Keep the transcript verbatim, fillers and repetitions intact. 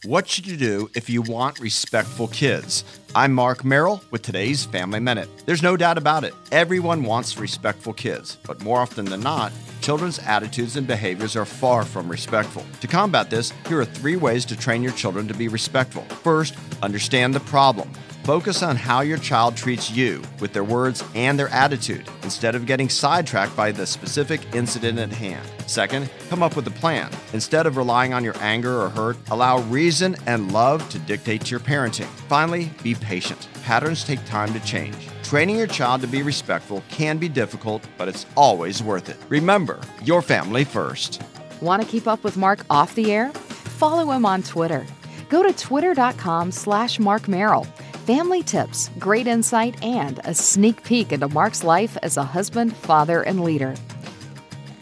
What should you do if you want respectful kids? I'm Mark Merrill with today's Family Minute. There's no doubt about it. Everyone wants respectful kids, but more often than not, children's attitudes and behaviors are far from respectful. To combat this, here are three ways to train your children to be respectful. First, understand the problem. Focus on how your child treats you with their words and their attitude instead of getting sidetracked by the specific incident at hand. Second, come up with a plan. Instead of relying on your anger or hurt, allow reason and love to dictate to your parenting. Finally, be patient. Patterns take time to change. Training your child to be respectful can be difficult, but it's always worth it. Remember, your family first. Want to keep up with Mark off the air? Follow him on Twitter. Go to twitter.com slash Mark Merrill. Family tips, great insight, and a sneak peek into Mark's life as a husband, father, and leader.